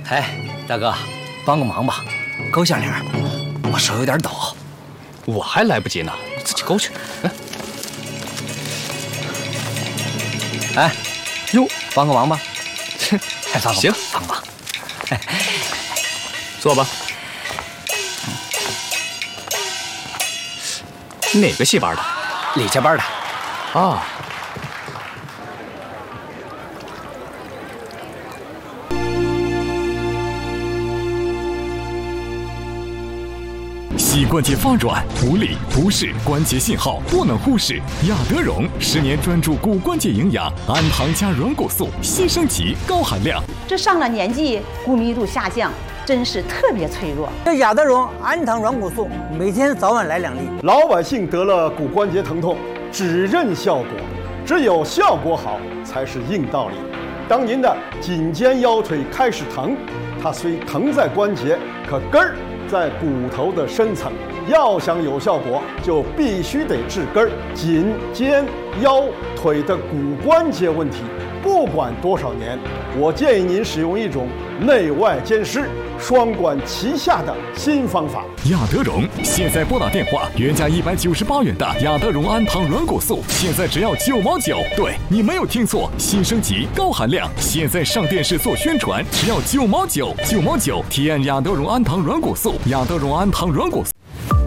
哎，大哥，帮个忙吧，勾下铃，我手有点抖。 我还来不及呢，你自己勾去。 哎，哟，帮个忙吧。 行， 帮忙。 坐吧。哪个戏班的？ 李家班的。 啊。 膝关节发软、无力、不适、关节信号不能忽视。亚德荣10年专注骨关节营养，氨糖加软骨素，新升级高含量。 这上了年纪，骨密度下降，真是特别脆弱。 这亚德荣氨糖软骨素每天早晚来2粒。 老百姓得了骨关节疼痛，只认效果，只有效果好才是硬道理。当您的颈肩腰腿开始疼，它虽疼在关节，可根儿在骨头的深层。要想有效果，就必须得治根儿。颈、肩、腰、腿的骨关节问题，不管多少年，我建议您使用一种内外兼施、双管齐下的新方法。 亚德荣现在拨打电话，原价198元的亚德荣氨糖软骨素，现在只要9毛9。对，你没有听错，新升级高含量，现在上电视做宣传，只要9毛9，9毛9，体验亚德荣氨糖软骨素。亚德荣氨糖软骨素。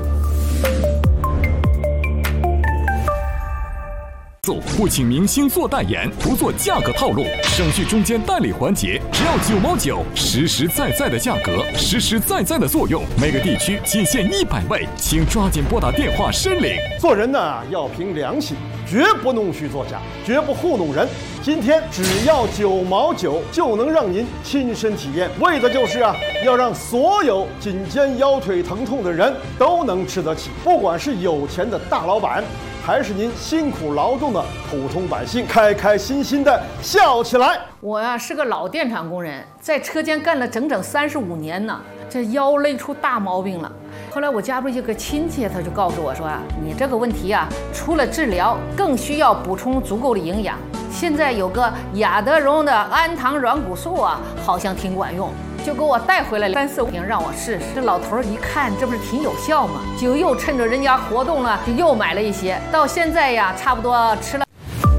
不请明星做代言，不做价格套路，省去中间代理环节，只要9毛9，实实在在的价格，实实在在的作用，每个地区仅限100位，请抓紧拨打电话申领。 做人呢要凭良心，绝不弄虚作假，绝不糊弄人。今天只要9毛9就能让您亲身体验，为的就是要让所有颈肩腰腿疼痛的人都能吃得起，不管是有钱的大老板，还是您辛苦劳动的普通百姓，开开心心的笑起来。 我是个老电厂工人，在车间干了整整35年呢，这腰累出大毛病了。后来我家不是有个亲戚，他就告诉我说你这个问题除了治疗，更需要补充足够的营养。现在有个亚德荣的氨糖软骨素好像挺管用，就给我带回来3、4瓶让我试试。这老头一看，这不是挺有效吗？就又趁着人家活动了，就又买了一些。到现在差不多吃了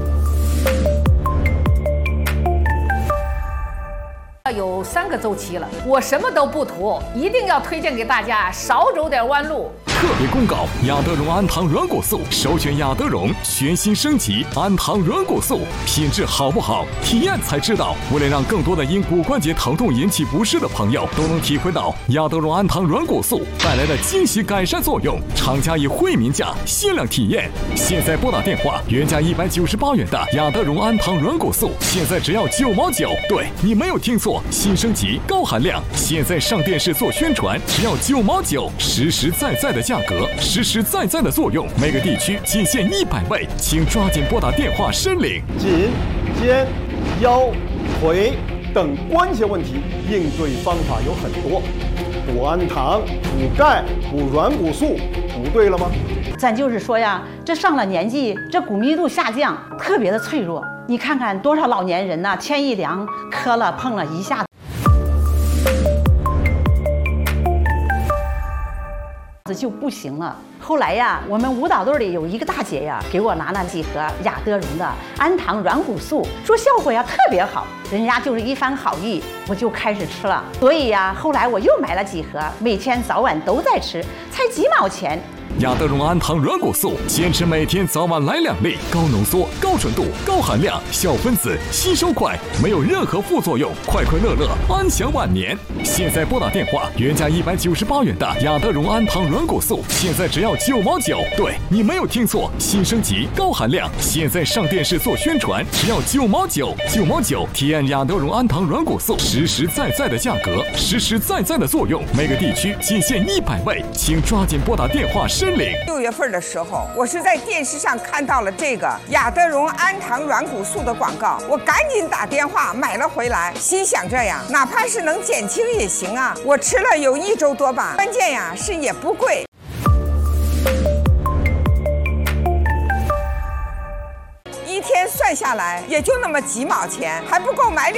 有3个周期了。我什么都不图，一定要推荐给大家，少走点弯路。 特别公告：亚德荣氨糖软骨素，首选亚德荣全新升级氨糖软骨素，品质好不好，体验才知道。为了让更多的因骨关节疼痛引起不适的朋友都能体会到亚德荣氨糖软骨素带来的惊喜改善作用，厂家以惠民价限量体验。现在拨打电话，原价198元的亚德荣氨糖软骨素，现在只要9毛9。对，你没有听错，新升级高含量，现在上电视做宣传，只要9毛9，实实在在的价格，实实在在的作用，每个地区仅限100位，请抓紧拨打电话申领。 颈、肩、腰、腿等关节问题，应对方法有很多。补氨糖、补钙、补软骨素，补对了吗？ 咱就是说这上了年纪，这骨密度下降，特别的脆弱。你看看多少老年人天一凉，磕了碰了一下子就不行了。后来我们舞蹈队里有一个大姐给我拿了几盒亚德荣的氨糖软骨素，说效果特别好，人家就是一番好意，我就开始吃了。所以后来我又买了几盒，每天早晚都在吃，才几毛钱。 亚德荣氨糖软骨素，坚持每天早晚来2粒，高浓缩、高纯度、高含量，小分子，吸收快，没有任何副作用，快快乐乐，安享晚年。现在拨打电话，原价198元的亚德荣氨糖软骨素，现在只要9毛9。对，你没有听错，新升级高含量，现在上电视做宣传，只要9毛9，9毛9，体验亚德荣氨糖软骨素，实实在在的价格，实实在在的作用，每个地区仅限100位，请抓紧拨打电话申领。 6月份的时候，我是在电视上看到了这个亚德荣氨糖软骨素的广告，我赶紧打电话买了回来，心想着哪怕是能减轻也行我吃了有1周多吧，关键是也不贵。一天算下来也就那么几毛钱，还不够买2